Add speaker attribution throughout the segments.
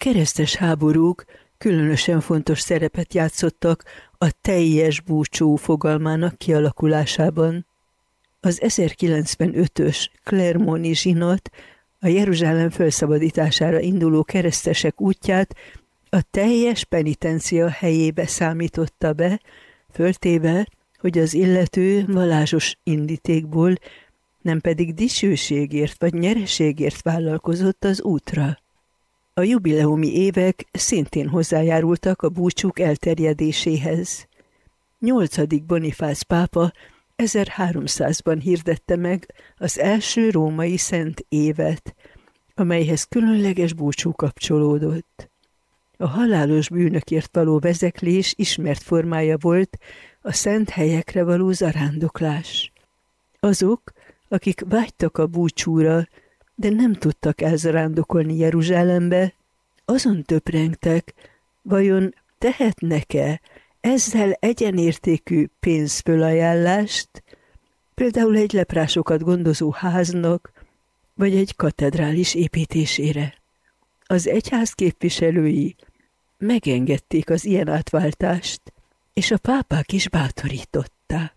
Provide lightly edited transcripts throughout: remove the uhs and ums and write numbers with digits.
Speaker 1: keresztes háborúk különösen fontos szerepet játszottak a teljes búcsú fogalmának kialakulásában. Az 1095-ös Clermonti zsinat a Jeruzsálem felszabadítására induló keresztesek útját a teljes penitencia helyébe számította be, föltéve, hogy az illető vallásos indítékból, nem pedig dicsőségért vagy nyereségért vállalkozott az útra. A jubileumi évek szintén hozzájárultak a búcsúk elterjedéséhez. 8. Bonifác pápa 1300-ban hirdette meg az első római szent évet, amelyhez különleges búcsú kapcsolódott. A halálos bűnökért való vezeklés ismert formája volt a szent helyekre való zarándoklás. Azok, akik vágytak a búcsúra, de nem tudtak elzarándokolni Jeruzsálembe, azon töprengtek, vajon tehetnek-e ezzel egyenértékű pénzfölajánlást, például egy leprásokat gondozó háznak, vagy egy katedrális építésére. Az egyház képviselői megengedték az ilyen átváltást, és a pápák is bátorították.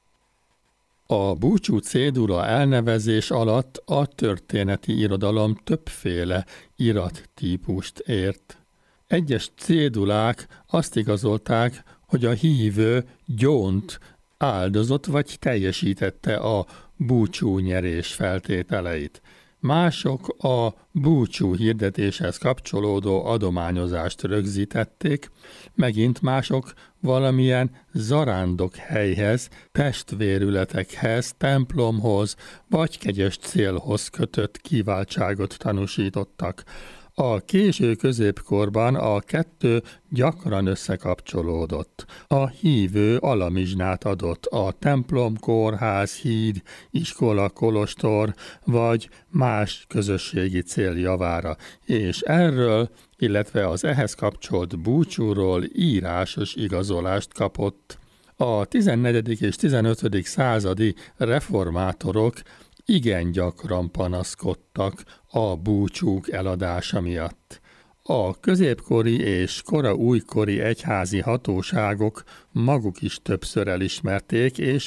Speaker 2: A búcsú cédula elnevezés alatt a történeti irodalom többféle irattípust ért. Egyes cédulák azt igazolták, hogy a hívő gyónt áldozott vagy teljesítette a búcsú nyerés feltételeit. Mások a búcsú hirdetéshez kapcsolódó adományozást rögzítették, megint mások valamilyen zarándokhelyhez, testvérületekhez, templomhoz vagy kegyes célhoz kötött kiváltságot tanúsítottak. A késő középkorban a kettő gyakran összekapcsolódott. A hívő alamizsnát adott a templom, kórház, híd, iskola, kolostor vagy más közösségi cél javára, és erről, illetve az ehhez kapcsolt búcsúról írásos igazolást kapott. A 14. és 15. századi reformátorok igen gyakran panaszkodtak a búcsúk eladása miatt. A középkori és kora újkori egyházi hatóságok maguk is többször elismerték és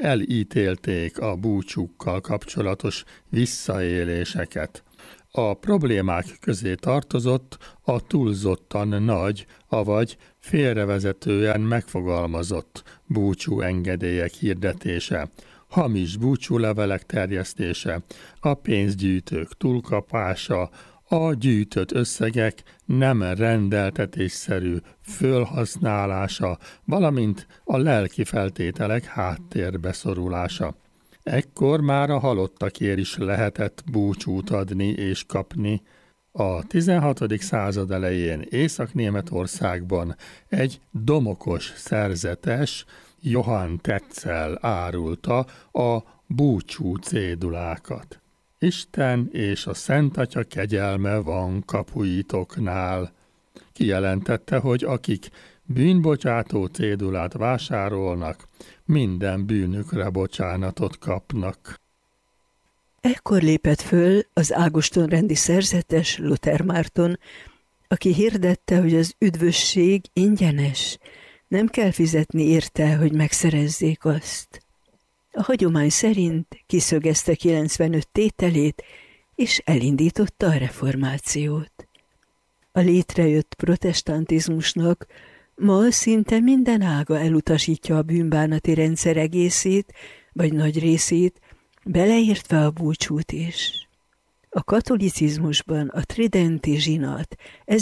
Speaker 2: elítélték a búcsúkkal kapcsolatos visszaéléseket. A problémák közé tartozott a túlzottan nagy, avagy félrevezetően megfogalmazott búcsú engedélyek hirdetése, hamis búcsúlevelek terjesztése, a pénzgyűjtők túlkapása, a gyűjtött összegek nem rendeltetésszerű fölhasználása, valamint a lelki feltételek háttérbe szorulása. Ekkor már a halottakért is lehetett búcsút adni és kapni. A 16. század elején Észak-Németországban egy domokos szerzetes, Johann Tetzel árulta a búcsú cédulákat. Isten és a Szent Atya kegyelme van kapuitoknál. Kijelentette, hogy akik bűnbocsátó cédulát vásárolnak, minden bűnükre bocsánatot kapnak.
Speaker 1: Ekkor lépett föl az ágostonrendi szerzetes Luther Márton, aki hirdette, hogy az üdvösség ingyenes, nem kell fizetni érte, hogy megszerezzék azt. A hagyomány szerint kiszögezte 95 tételét, és elindította a reformációt. A létrejött protestantizmusnak ma szinte minden ága elutasítja a bűnbánati rendszer egészét, vagy nagy részét, beleértve a búcsút is. A katolicizmusban a tridenti zsinat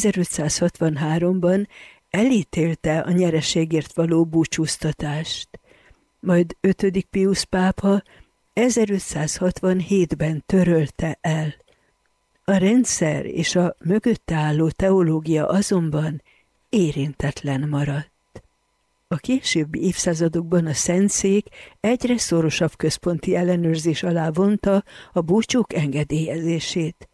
Speaker 1: 1563-ban elítélte a nyereségért való búcsúztatást, majd 5. Piusz pápa 1567-ben törölte el. A rendszer és a mögötte álló teológia azonban érintetlen maradt. A későbbi évszázadokban a Szentszék egyre szorosabb központi ellenőrzés alá vonta a búcsúk engedélyezését.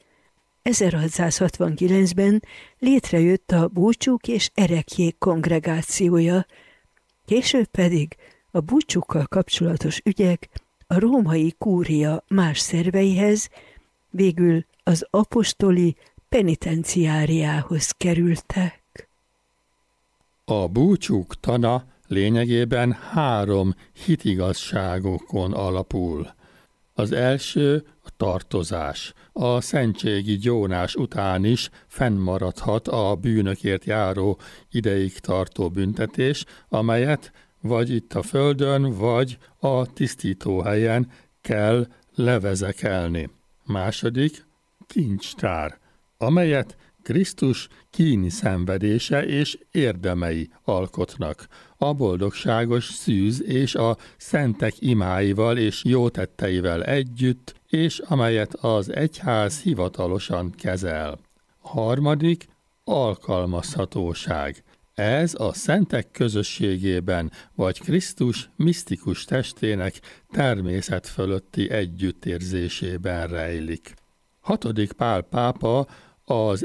Speaker 1: 1669-ben létrejött a búcsúk és ereklyék kongregációja, később pedig a búcsúkkal kapcsolatos ügyek a római kúria más szerveihez, végül az apostoli penitenciáriához kerültek.
Speaker 2: A búcsúk tana lényegében 3 hitigazságokon alapul. Az első a tartozás. A szentségi gyónás után is fennmaradhat a bűnökért járó ideig tartó büntetés, amelyet vagy itt a földön, vagy a tisztítóhelyen kell levezekelni. Második, kincstár, amelyet Krisztus kíni szenvedése és érdemei alkotnak. A boldogságos szűz és a szentek imáival és jótetteivel együtt, és amelyet az egyház hivatalosan kezel. A harmadik, alkalmazhatóság. Ez a szentek közösségében vagy Krisztus misztikus testének természet fölötti együttérzésében rejlik. 6. Pál pápa az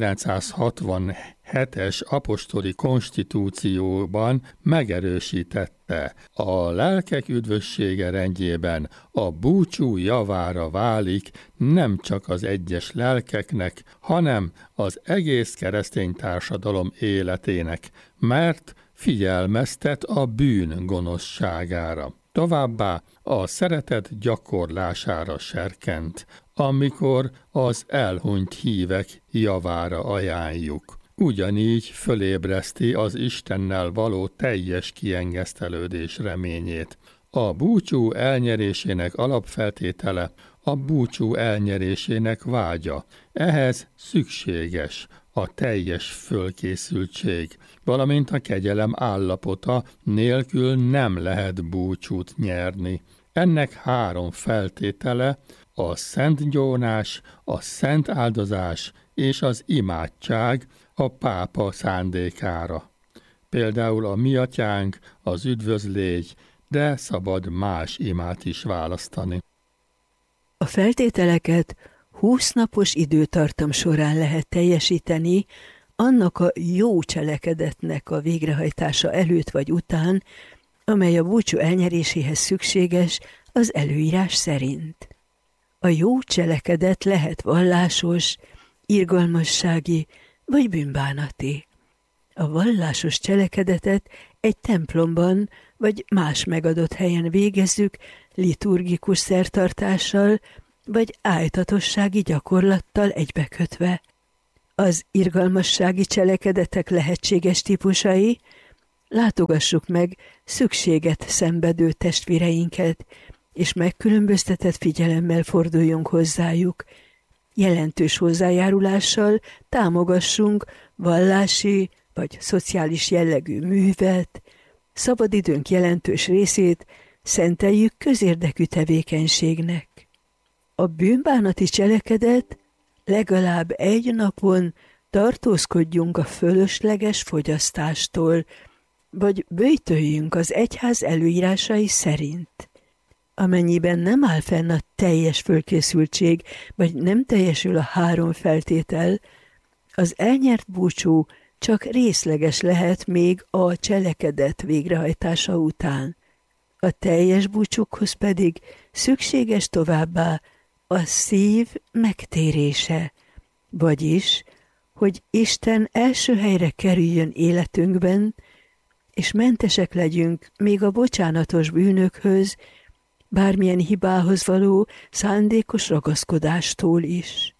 Speaker 2: 1967-es apostoli konstitúcióban megerősítette, a lelkek üdvössége rendjében a búcsú javára válik nem csak az egyes lelkeknek, hanem az egész keresztény társadalom életének, mert figyelmeztet a bűn gonoszságára. Továbbá a szeretet gyakorlására serkent, amikor az elhunyt hívek javára ajánljuk. Ugyanígy fölébreszti az Istennel való teljes kiengesztelődés reményét. A búcsú elnyerésének alapfeltétele a búcsú elnyerésének vágya. Ehhez szükséges a teljes fölkészültség, valamint a kegyelem állapota nélkül nem lehet búcsút nyerni. Ennek 3 feltétele a szent gyónás, a szent áldozás és az imádság a pápa szándékára. Például a Mi Atyánk, az Üdvözlégy, de szabad más imát is választani.
Speaker 1: A feltételeket 20 napos időtartam során lehet teljesíteni, annak a jó cselekedetnek a végrehajtása előtt vagy után, amely a búcsú elnyeréséhez szükséges az előírás szerint. A jó cselekedet lehet vallásos, irgalmassági vagy bűnbánati. A vallásos cselekedetet egy templomban vagy más megadott helyen végezzük liturgikus szertartással vagy ájtatossági gyakorlattal egybekötve. Az irgalmassági cselekedetek lehetséges típusai: látogassuk meg szükséget szenvedő testvéreinket, és megkülönböztetett figyelemmel forduljunk hozzájuk. Jelentős hozzájárulással támogassunk vallási vagy szociális jellegű művet, szabadidőnk jelentős részét szenteljük közérdekű tevékenységnek. A bűnbánati cselekedet: legalább egy napon tartózkodjunk a fölösleges fogyasztástól, vagy böjtöljünk az egyház előírásai szerint. Amennyiben nem áll fenn a teljes fölkészültség, vagy nem teljesül a 3 feltétel, az elnyert búcsú csak részleges lehet még a cselekedet végrehajtása után. A teljes búcsúkhoz pedig szükséges továbbá a szív megtérése, vagyis, hogy Isten első helyre kerüljön életünkben, és mentesek legyünk még a bocsánatos bűnökhöz, bármilyen hibához való szándékos ragaszkodástól is.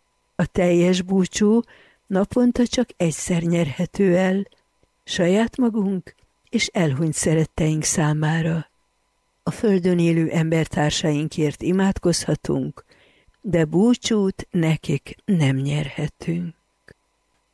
Speaker 1: A teljes búcsú naponta csak egyszer nyerhető el, saját magunk és elhunyt szeretteink számára. A földön élő embertársainkért imádkozhatunk, de búcsút nekik nem nyerhetünk.